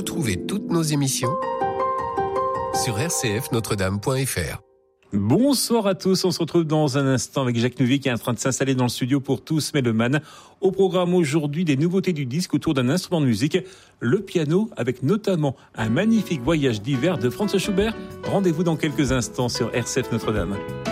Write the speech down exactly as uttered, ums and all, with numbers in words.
Retrouvez toutes nos émissions sur r c f notre dame point f r. Bonsoir à tous, on se retrouve dans un instant avec Jacques Nouvier qui est en train de s'installer dans le studio pour Tous Mélomanes. Au programme aujourd'hui, des nouveautés du disque autour d'un instrument de musique, le piano, avec notamment un magnifique voyage d'hiver de Franz Schubert. Rendez-vous dans quelques instants sur R C F Notre-Dame.